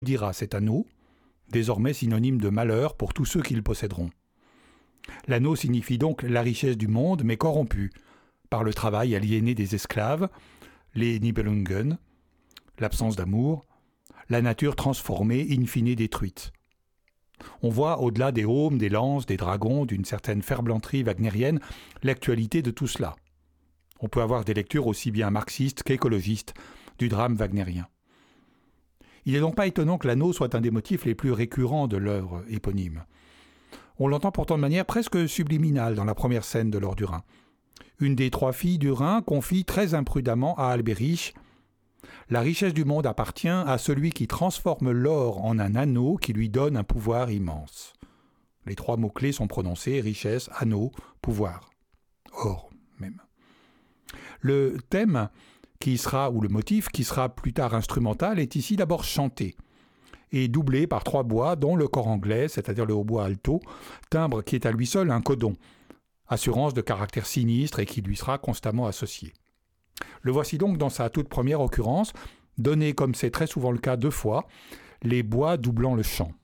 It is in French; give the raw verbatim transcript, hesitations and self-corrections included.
dira cet anneau, désormais synonyme de malheur pour tous ceux qui le posséderont. L'anneau signifie donc la richesse du monde, mais corrompue, par le travail aliéné des esclaves, les Nibelungen, l'absence d'amour, la nature transformée, in fine détruite. On voit, au-delà des aumes, des lances, des dragons, d'une certaine ferblanterie wagnérienne, l'actualité de tout cela. On peut avoir des lectures aussi bien marxistes qu'écologistes du drame wagnérien. Il n'est donc pas étonnant que l'anneau soit un des motifs les plus récurrents de l'œuvre éponyme. On l'entend pourtant de manière presque subliminale dans la première scène de l'Or du Rhin. Une des trois filles du Rhin confie très imprudemment à Albéric « La richesse du monde appartient à celui qui transforme l'or en un anneau qui lui donne un pouvoir immense. » Les trois mots-clés sont prononcés, richesse, anneau, pouvoir. Or, même. Le thème qui sera, ou le motif qui sera plus tard instrumental, est ici d'abord chanté et doublé par trois bois, dont le cor anglais, c'est-à-dire le hautbois alto, timbre qui est à lui seul un codon, assurance de caractère sinistre et qui lui sera constamment associé. Le voici donc dans sa toute première occurrence, donné comme c'est très souvent le cas deux fois, les bois doublant le chant.